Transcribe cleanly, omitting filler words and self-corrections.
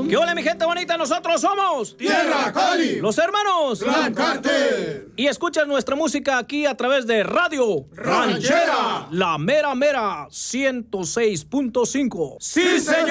¿Qué hola, mi gente bonita? Nosotros somos Tierra Cali, los hermanos Clan Cartel. Y escuchas nuestra música aquí a través de Radio Ranchera, La Mera Mera 106.5. ¡Sí, señor!